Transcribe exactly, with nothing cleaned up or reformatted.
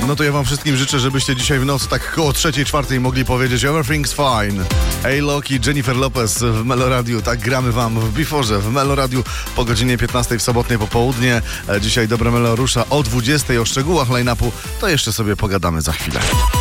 no to ja wam wszystkim życzę, żebyście dzisiaj w nocy tak koło trzeciej, czwartej mogli powiedzieć Everything's fine. A-Lock i Jennifer Lopez w Meloradiu. Tak gramy wam w Beforze, w Meloradiu po godzinie piętnastej w sobotnie popołudnie. Dzisiaj Dobre Melo rusza o dwudziestej. O szczegółach line-upu to jeszcze sobie pogadamy za chwilę.